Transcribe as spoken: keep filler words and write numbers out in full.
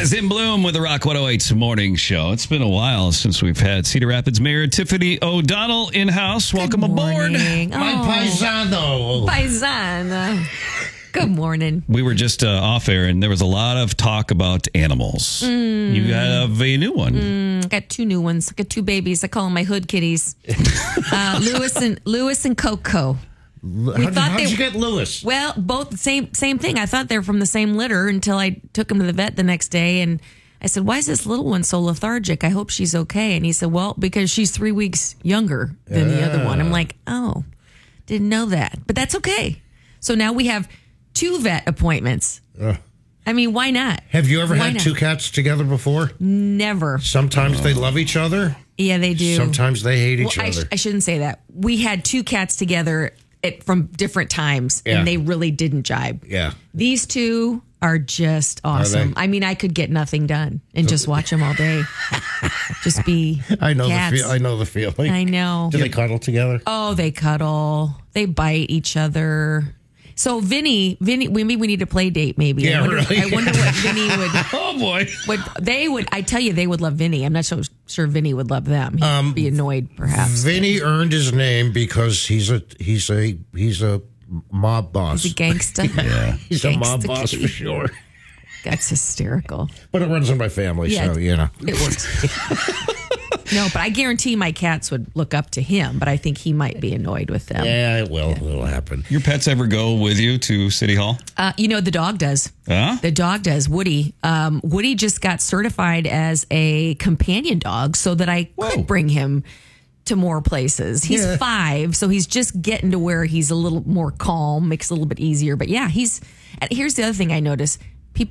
Jazz in Bloom with the Rock one oh eight Morning Show. It's been a while since we've had Cedar Rapids Mayor Tiffany O'Donnell in-house. Welcome aboard. Oh, My paisano. Paisana. Good morning. We were just uh, off air, and there was a lot of talk about animals. Mm. You have a new one. Mm, I got two new ones. I got two babies. I call them my hood kitties. uh, Lewis and Lewis and Coco. We how thought how'd they, you get Lewis? Well, both same same thing. I thought they were from the same litter until I took him to the vet the next day, and I said, "Why is this little one so lethargic? I hope she's okay." And he said, "Well, because she's three weeks younger than yeah. the other one." I'm like, "Oh, didn't know that," but that's okay. So now we have two vet appointments. Uh, I mean, why not? Have you ever why had not? two cats together before? Never. Sometimes oh. they love each other. Yeah, they do. Sometimes they hate each well, other. I, sh- I shouldn't say that. We had two cats together at, from different times, yeah. and they really didn't jibe. Yeah. These two are just awesome. Are I mean, I could get nothing done and just watch them all day. Just be I know cats. the feel. I know the feeling. I know. Do they cuddle together? Oh, they cuddle. They bite each other. So Vinny, Vinny, maybe we need a play date. Maybe. Yeah, I wonder, really. I wonder what Vinny would. Oh boy, would they would? I tell you, they would love Vinny. I'm not so sure Vinny would love them. He'd um, be annoyed, perhaps. Vinny earned his name because he's a he's a he's a mob boss. He's a gangster. Yeah, he's gangsta a mob boss kitty. for sure. That's hysterical. But it runs in my family, yeah, so you know it works. No, but I guarantee my cats would look up to him, but I think he might be annoyed with them. Yeah, it will. Yeah. It'll happen. Your pets ever go with you to City Hall? Uh, you know, the dog does. Huh? The dog does. Woody. Um, Woody just got certified as a companion dog so that I Whoa. could bring him to more places. He's yeah. five, so he's just getting to where he's a little more calm, makes it a little bit easier. But yeah, he's. And here's the other thing I noticed.